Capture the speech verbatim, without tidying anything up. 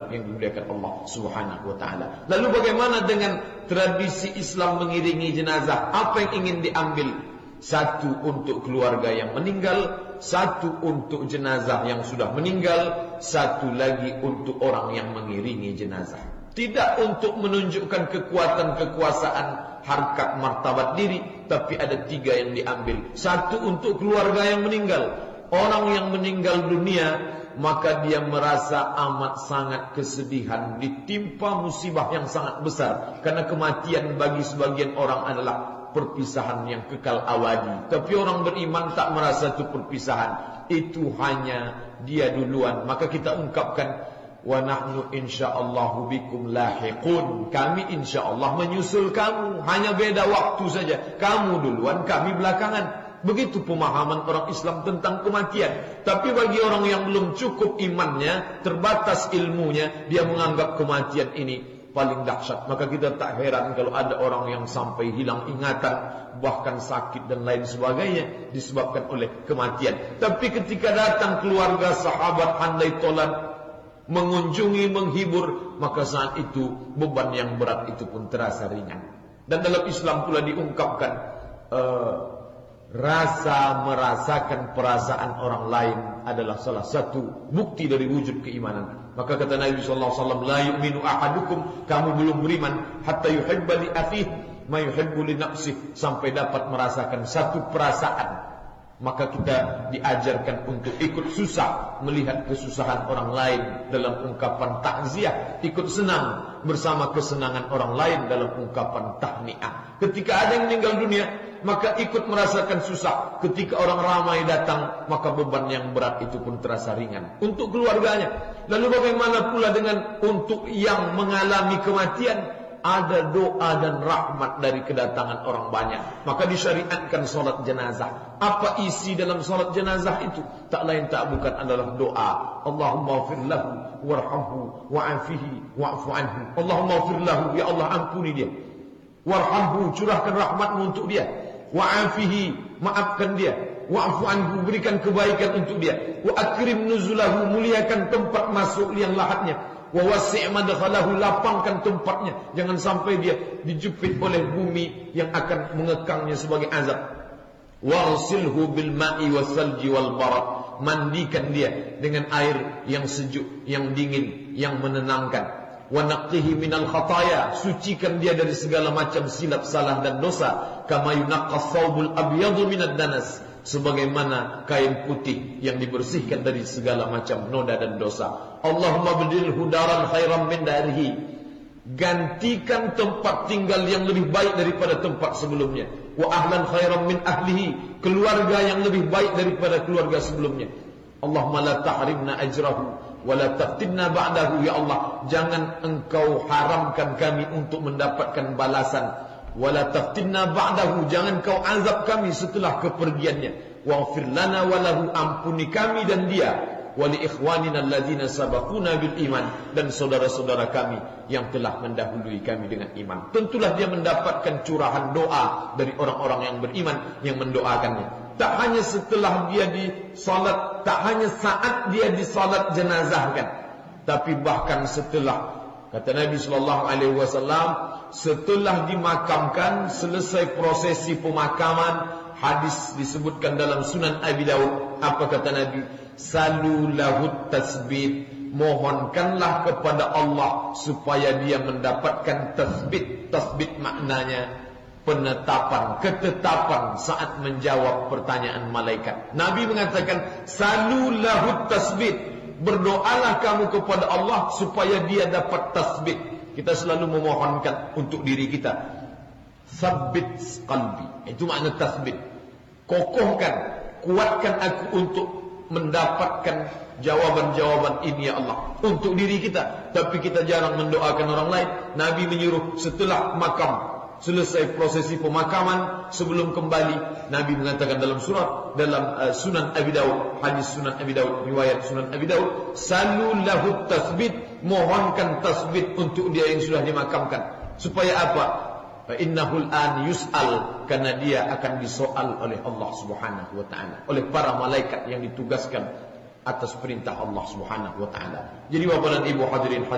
yang dimuliakan Allah Subhanahu wa taala. Lalu bagaimana dengan tradisi Islam mengiringi jenazah? Apa yang ingin diambil? Satu untuk keluarga yang meninggal, satu untuk jenazah yang sudah meninggal, satu lagi untuk orang yang mengiringi jenazah. Tidak untuk menunjukkan kekuatan kekuasaan, harkat martabat diri, tapi ada tiga yang diambil. Satu untuk keluarga yang meninggal. Orang yang meninggal dunia, maka dia merasa amat sangat kesedihan, ditimpa musibah yang sangat besar. Karena kematian bagi sebagian orang adalah perpisahan yang kekal abadi. Tapi orang beriman tak merasa itu perpisahan, itu hanya dia duluan. Maka kita ungkapkan, wa nahnu insyaallahu bikum lahiqun, kami insyaallah menyusul kamu, hanya beda waktu saja. Kamu duluan, kami belakangan. Begitu pemahaman orang Islam tentang kematian. Tapi bagi orang yang belum cukup imannya, terbatas ilmunya, dia menganggap kematian ini paling dahsyat. Maka kita tak heran kalau ada orang yang sampai hilang ingatan, bahkan sakit dan lain sebagainya, disebabkan oleh kematian. Tapi ketika datang keluarga, sahabat, handai tolan, mengunjungi, menghibur, maka saat itu beban yang berat itu pun terasa ringan. Dan dalam Islam pula diungkapkan uh, rasa merasakan perasaan orang lain adalah salah satu bukti dari wujud keimanan. Maka kata Nabi sallallahu alaihi wasallam, la yu'minu ahadukum, kamu belum beriman, hatta yuhibba li akhihi ma yuhibbu li nafsihi, sampai dapat merasakan satu perasaan. Maka kita diajarkan untuk ikut susah melihat kesusahan orang lain dalam ungkapan takziah, ikut senang bersama kesenangan orang lain dalam ungkapan tahniah. Ketika ada yang meninggal dunia, maka ikut merasakan susah. Ketika orang ramai datang, maka beban yang berat itu pun terasa ringan untuk keluarganya. Lalu bagaimana pula dengan untuk yang mengalami kematian? Ada doa dan rahmat dari kedatangan orang banyak. Maka disyariatkan solat jenazah. Apa isi dalam solat jenazah itu? Tak lain tak bukan adalah doa. Allahumma ighfir lahu warhamhu wa'afihi wa'fu anhu. Allahumma ighfir lahu, ya Allah ampuni dia. Warhamhu, curahkan rahmatmu untuk dia. Wa'afihi, maafkan dia. Wa'fu anhu, berikan kebaikan untuk dia. Wa akrim nuzulahu, muliakan tempat masuk liang lahatnya. Wa wasi' madkhalahu, lapangkan tempatnya, jangan sampai dia dijepit oleh bumi yang akan mengekangnya sebagai azab. Waghsilhu bil ma'i wasalji wal barad, mandikan dia dengan air yang sejuk, yang dingin, yang menenangkan. Wa naqqihi minal khataya, sucikan dia dari segala macam silap salah dan dosa. Kama yunaqqas thawbul abyadu minad danas, sebagaimana kain putih yang dibersihkan dari segala macam noda dan dosa. Allahumma badilhu daran khairan min darihi, gantikan tempat tinggal yang lebih baik daripada tempat sebelumnya. Wa ahlan khairan min ahlihi, keluarga yang lebih baik daripada keluarga sebelumnya. Allahumma la tahrimna ajrahu wa la taftinna ba'dahu, ya Allah, jangan engkau haramkan kami untuk mendapatkan balasan. Wa la taftinna ba'dahu, jangan kau azab kami setelah kepergiannya. Waghfir lana wa lahu, ampuni kami dan dia. Wa li ikhwanina alladzina sabaquna bil iman, dan saudara-saudara kami yang telah mendahului kami dengan iman. Tentulah dia mendapatkan curahan doa dari orang-orang yang beriman yang mendoakannya. Tak hanya setelah dia di salat, tak hanya saat dia di salat jenazahkan, tapi bahkan setelah, kata Nabi sallallahu alaihi wasallam, setelah dimakamkan, selesai prosesi pemakaman, hadis disebutkan dalam Sunan Abi Daud. Apa kata Nabi? Salu lahu tasbit, mohonkanlah kepada Allah supaya dia mendapatkan tasbit. Tasbit maknanya penetapan, ketetapan saat menjawab pertanyaan malaikat. Nabi mengatakan, salu lahu tasbit, berdoalah kamu kepada Allah supaya dia dapat tasbit. Kita selalu memohonkan untuk diri kita, sabbit qalbi, itu makna tasbit. Kokohkan, kuatkan aku untuk mendapatkan jawaban-jawaban ini, ya Allah, untuk diri kita. Tapi kita jarang mendoakan orang lain. Nabi menyuruh setelah makam, selesai prosesi pemakaman, sebelum kembali, Nabi mengatakan dalam surat, dalam uh, Sunan Abi Daud, hadis Sunan Abi Daud, riwayat Sunan Abi Daud, salu lahu tasbit, mohonkan tasbit untuk dia yang sudah dimakamkan. Supaya apa? Fa innahul an yus'al, karena dia akan disoal oleh Allah Subhanahu wa taala, oleh para malaikat yang ditugaskan atas perintah Allah Subhanahu wa taala. Jadi Bapak dan Ibu hadirin